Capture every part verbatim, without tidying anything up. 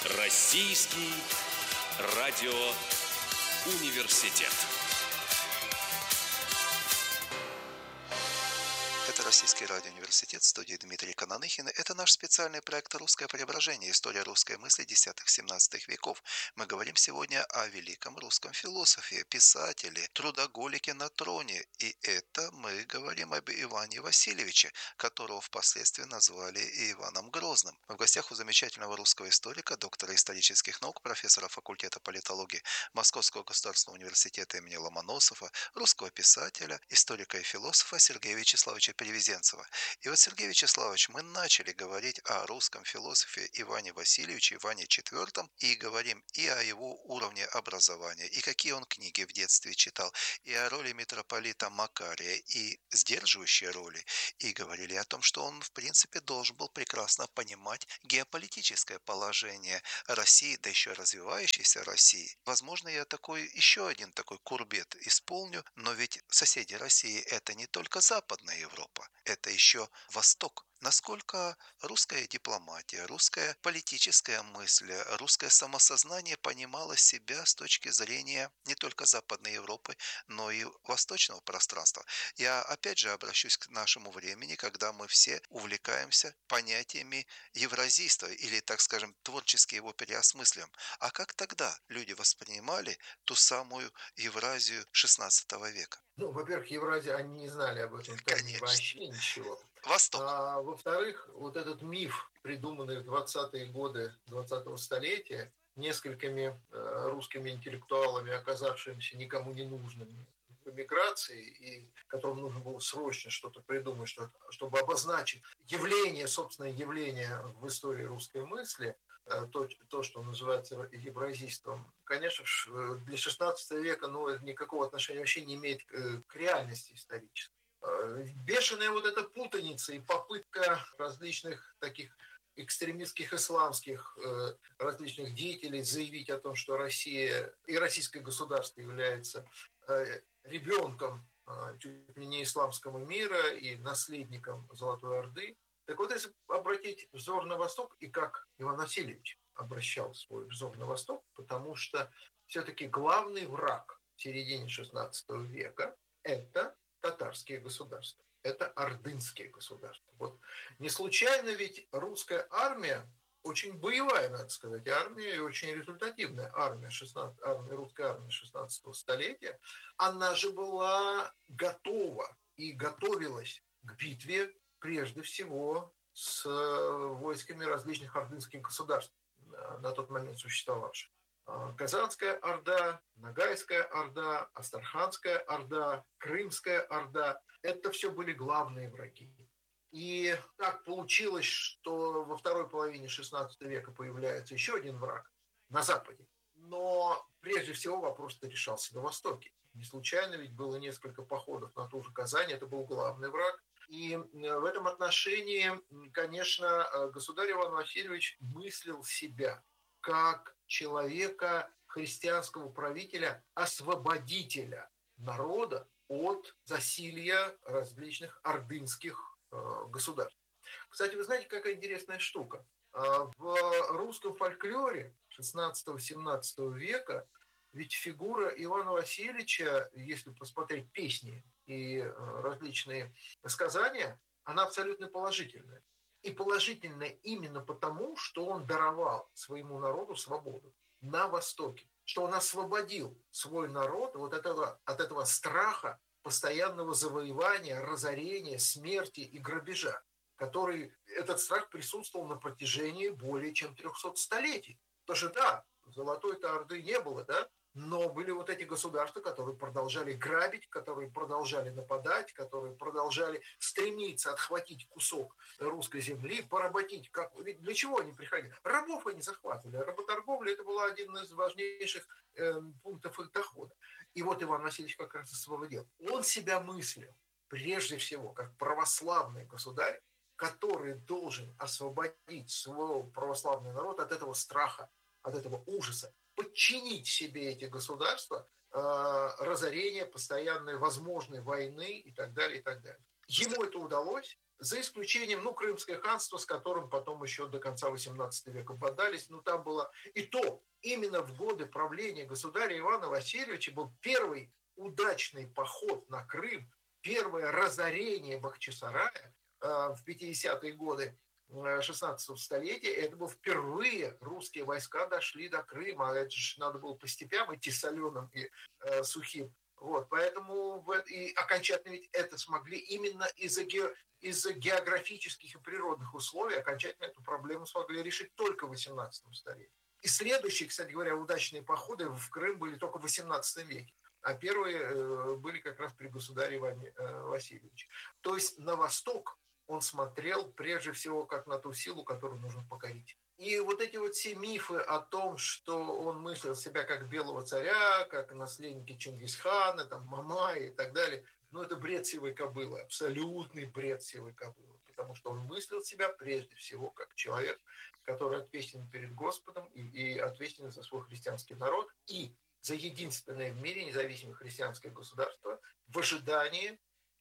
Российский радиоуниверситет. Это Российский радиоуниверситет, в студии Дмитрий Кананыхин. Это наш специальный проект «Русское преображение. История русской мысли десятых-семнадцатых веков». Мы говорим сегодня о великом русском философе, писателе, трудоголике на троне. И это мы говорим об Иване Васильевиче, которого впоследствии назвали и Иваном Грозным. Мы в гостях у замечательного русского историка, доктора исторических наук, профессора факультета политологии Московского государственного университета имени Ломоносова, русского писателя, историка и философа Сергея Вячеславовича Перевезенцева. И вот, Сергей Вячеславович, мы начали говорить о русском философе Иване Васильевиче, Иване четвёртом, и говорим и о его уровне образования, и какие он книги в детстве читал, и о роли митрополита Макария, и сдерживающей роли, и говорили о том, что он, в принципе, должен был прекрасно понимать геополитическое положение России, да еще развивающейся России. Возможно, я такой, еще один такой курбет исполню, но ведь соседи России – это не только Западная Европа, это еще Восток. Насколько русская дипломатия, русская политическая мысль, русское самосознание понимало себя с точки зрения не только Западной Европы, но и восточного пространства. Я опять же обращусь к нашему времени, когда мы все увлекаемся понятиями евразийства или, так скажем, творчески его переосмысливаем. А как тогда люди воспринимали ту самую Евразию шестнадцатого века? Ну, во-первых, Евразия, они не знали об этом термине Конечно. вообще ничего. Восток. А во-вторых, вот этот миф, придуманный в двадцатые годы двадцатого столетия несколькими э, русскими интеллектуалами, оказавшимися никому не нужными в эмиграции, и которым нужно было срочно что-то придумать, что, чтобы обозначить явление, собственное явление в истории русской мысли, э, то, то, что называется евразийством, конечно, для шестнадцатого века ну, это никакого отношения вообще не имеет к, к реальности исторической. Бешеная вот эта путаница и попытка различных таких экстремистских исламских э, различных деятелей заявить о том, что Россия и российское государство является э, ребенком э, чуть ли не исламского мира и наследником Золотой Орды. Так вот, если обратить взор на Восток, и как Иван Васильевич обращал свой взор на Восток, потому что все-таки главный враг в середине шестнадцатого века – это татарские государства, это ордынские государства. Вот не случайно ведь русская армия, очень боевая, надо сказать, армия и очень результативная армия, шестнадцатого, армия, русская армия шестнадцатого столетия, она же была готова и готовилась к битве прежде всего с войсками различных ордынских государств, на тот момент существовавших. Казанская Орда, Ногайская Орда, Астраханская Орда, Крымская Орда – это все были главные враги. И так получилось, что во второй половине шестнадцатого века появляется еще один враг на Западе. Но прежде всего вопрос-то решался на Востоке. Не случайно ведь было несколько походов на ту же Казань, это был главный враг. И в этом отношении, конечно, государь Иван Васильевич мыслил себя как человека, христианского правителя, освободителя народа от засилья различных ордынских э, государств. Кстати, вы знаете, какая интересная штука? В русском фольклоре шестнадцатого-семнадцатого века ведь фигура Ивана Васильевича, если посмотреть песни и различные сказания, она абсолютно положительная. И положительное именно потому, что он даровал своему народу свободу на Востоке, что он освободил свой народ вот этого, от этого страха постоянного завоевания, разорения, смерти и грабежа, который этот страх присутствовал на протяжении более чем трехсот столетий. Потому что да, Золотой-то Орды не было, да, но были вот эти государства, которые продолжали грабить, которые продолжали нападать, которые продолжали стремиться отхватить кусок русской земли, поработить. Как... Для чего они приходили? Рабов они захватывали. Работорговля – это был один из важнейших э, пунктов их дохода. И вот Иван Васильевич как раз освободил. Он себя мыслил, прежде всего, как православный государь, который должен освободить свой православный народ от этого страха, от этого ужаса, подчинить себе эти государства, э, разорение, постоянной возможной войны и так далее, и так далее. Ему это удалось, За исключением, ну, Крымское ханство, с которым потом еще до конца восемнадцатого века бодались. Ну, там было... И то, именно в годы правления государя Ивана Васильевича был первый удачный поход на Крым, первое разорение Бахчисарая э, в пятидесятые годы шестнадцатого столетия. Это был впервые русские войска дошли до Крыма. А это же надо было по степям идти соленым и э, сухим. Вот, поэтому и окончательно ведь это смогли именно из-за, ге, из-за географических и природных условий, окончательно эту проблему смогли решить только в восемнадцатом столетии. И следующие, кстати говоря, удачные походы в Крым были только в восемнадцатом веке, а первые э, были как раз при государе Иване э, Васильевиче. То есть на восток он смотрел прежде всего как на ту силу, которую нужно покорить. И вот эти вот все мифы о том, что он мыслил себя как белого царя, как наследники Чингисхана, там, Мамая и так далее, ну, это бред сивой кобылы, абсолютный бред сивой кобылы, потому что он мыслил себя прежде всего как человек, который ответственен перед Господом и, и ответственен за свой христианский народ и за единственное в мире независимое христианское государство в ожидании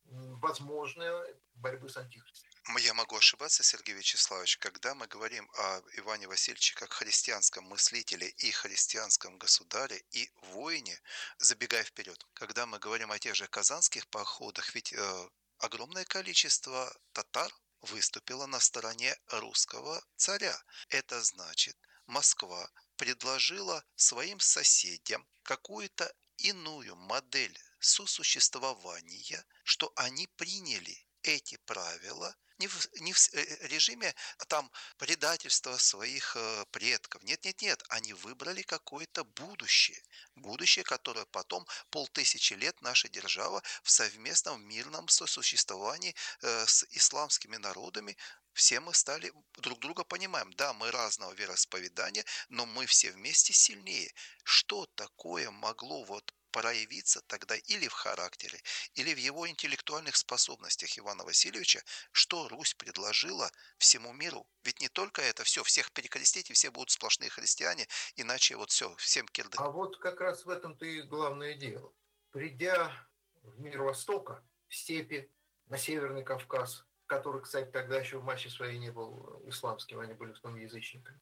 возможной борьбы с антихристом. Я могу ошибаться, Сергей Вячеславович, когда мы говорим о Иване Васильевиче как христианском мыслителе и христианском государе и воине, забегая вперед, когда мы говорим о тех же казанских походах, ведь э, огромное количество татар выступило на стороне русского царя. Это значит, Москва предложила своим соседям какую-то иную модель сосуществования, что они приняли эти правила не в, не в режиме там предательства своих э, предков. Нет, нет, нет. Они выбрали какое-то будущее. Будущее, которое потом полтысячи лет наша держава в совместном мирном сосуществовании э, с исламскими народами все мы стали друг друга понимаем. Да, мы разного вероисповедания, но мы все вместе сильнее. Что такое могло вот проявиться тогда или в характере, или в его интеллектуальных способностях Ивана Васильевича, что Русь предложила всему миру? Ведь не только это, все, всех перекрестить, и все будут сплошные христиане, иначе вот все, всем кирдык. А вот как раз в этом-то и главное дело. Придя в мир Востока, в степи, на Северный Кавказ, который, кстати, тогда еще в массе своей не был исламским, они были в основном язычниками,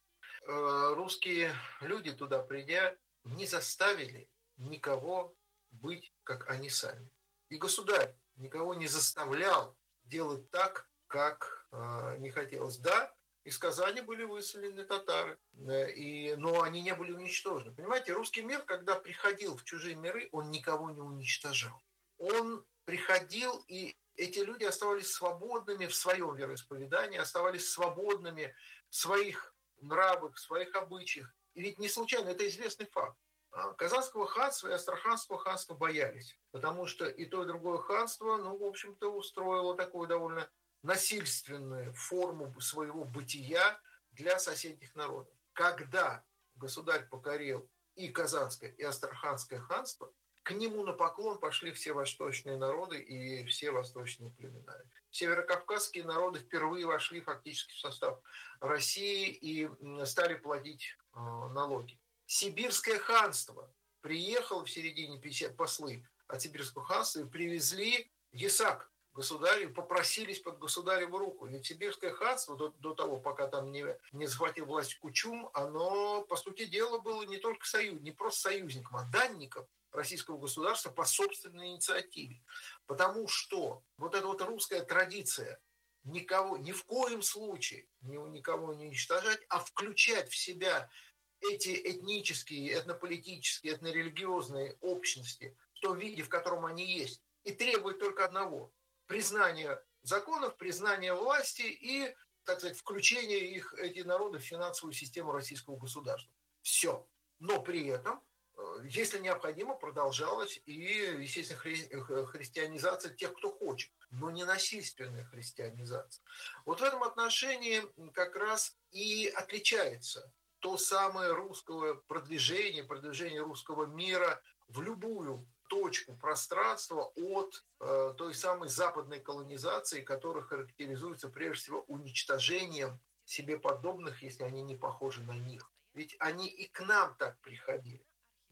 русские люди туда придя не заставили никого быть, как они сами. И государь никого не заставлял делать так, как э, не хотелось. Да, из Казани были выселены татары, э, и, но они не были уничтожены. Понимаете, русский мир, когда приходил в чужие миры, он никого не уничтожал. Он приходил, и эти люди оставались свободными в своем вероисповедании, оставались свободными в своих нравах, в своих обычаях. И ведь не случайно, это известный факт. Казанского ханства и Астраханского ханства боялись, потому что и то, и другое ханство, ну, в общем-то, устроило такую довольно насильственную форму своего бытия для соседних народов. Когда государь покорил и Казанское, и Астраханское ханство, к нему на поклон пошли все восточные народы и все восточные племена. Северокавказские народы впервые вошли фактически в состав России и стали платить налоги. Сибирское ханство приехало в середине пятидесятых послы от Сибирского ханства и привезли ясак государю, попросились под государеву руку. Ведь Сибирское ханство до, до того, пока там не, не захватил власть Кучум, оно, по сути дела, было не только союз, не просто союзником, а данником российского государства по собственной инициативе. Потому что вот эта вот русская традиция никого, ни в коем случае никого не уничтожать, а включать в себя эти этнические, этнополитические, этнорелигиозные общности в том виде, в котором они есть, и требует только одного – признания законов, признания власти и, так сказать, включения их, эти народы, в финансовую систему российского государства. Все. Но при этом, если необходимо, продолжалась и, естественно, хри- христианизация тех, кто хочет, но не насильственная христианизация. Вот в этом отношении как раз и отличается то самое русское продвижение, продвижение русского мира в любую точку пространства от э, той самой западной колонизации, которая характеризуется прежде всего уничтожением себе подобных, если они не похожи на них. Ведь они и к нам так приходили.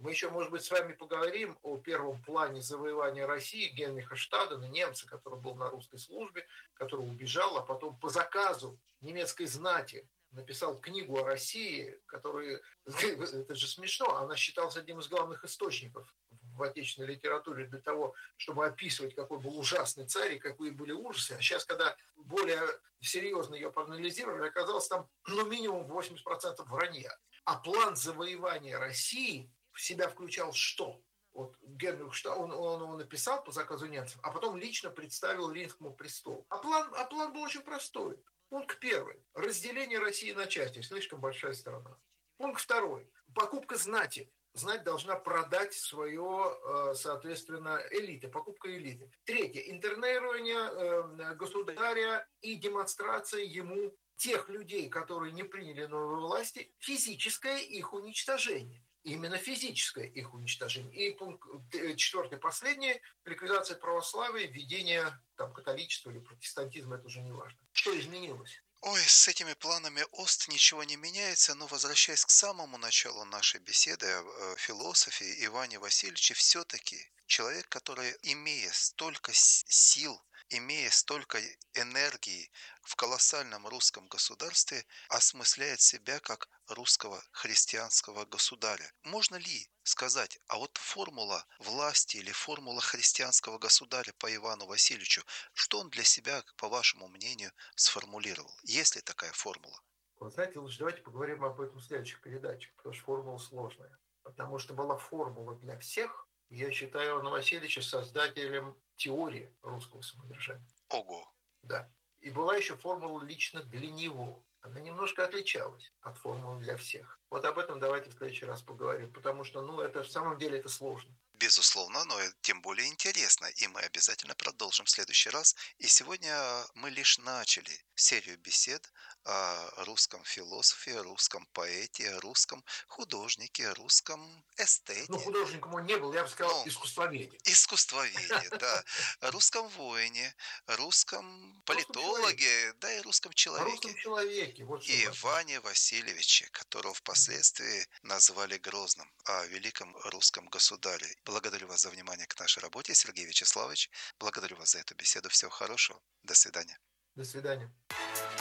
Мы еще, может быть, с вами поговорим о первом плане завоевания России Генриха Штадена, немца, который был на русской службе, который убежал, а потом по заказу немецкой знати написал книгу о России, которая, это же смешно, она считалась одним из главных источников в отечественной литературе для того, чтобы описывать, какой был ужасный царь и какие были ужасы. А сейчас, когда более серьезно ее проанализировали, оказалось там ну, минимум восемьдесят процентов вранья. А план завоевания России в себя включал что? Вот Генрих Штадт, он, он его написал по заказу немцев, а потом лично представил Римскому престолу. А план, а план был очень простой. Пункт первый. Разделение России на части. Слишком большая страна. Пункт второй. Покупка знати. Знать должна продать свое, соответственно, элиты, покупка элиты. Третье. Интернирование государя и демонстрация ему тех людей, которые не приняли новые власти, физическое их уничтожение. Именно физическое их уничтожение. И пункт четвертый, последний, ликвидация православия, введение там, католичества или протестантизма, это уже не важно. Что изменилось? Ой, с этими планами Ост ничего не меняется, но возвращаясь к самому началу нашей беседы о философии Иване Васильевиче, все-таки человек, который, имея столько сил, имея столько энергии в колоссальном русском государстве, осмысляет себя как русского христианского государя. Можно ли сказать, а вот формула власти или формула христианского государя по Ивану Васильевичу, что он для себя, по вашему мнению, сформулировал? Есть ли такая формула? Вы знаете, лучше давайте поговорим об этом в следующих передачах, потому что формула сложная. Потому что была формула для всех. Я считаю Ивана Васильевича создателем теории русского самодержавия. Ого! Да. И была еще формула лично для него. Она немножко отличалась от формулы для всех. Вот об этом давайте в следующий раз поговорим, потому что, ну, это в самом деле это сложно. Безусловно, но тем более интересно, и мы обязательно продолжим в следующий раз. И сегодня мы лишь начали серию бесед о русском философе, русском поэте, русском художнике, русском Ну, эстете. художником он не был, я бы сказал, Ну, искусствоведен. искусствоведе, да, русском воине, русском Русском человеке. политологе, да и русском О русском человеке. человеке, вот что И важно. Иване Васильевиче, которого впоследствии назвали Грозным, о великом русском государе. Благодарю вас за внимание к нашей работе, Сергей Вячеславович. Благодарю вас за эту беседу. Всего хорошего. До свидания. До свидания.